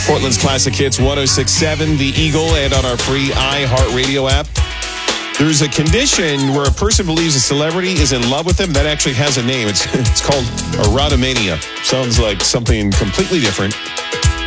Portland's Classic Hits 106.7, The Eagle, and on our free iHeartRadio app. There's a condition where a person believes a celebrity is in love with them. That actually has a name. It's called erotomania. Sounds like something completely different.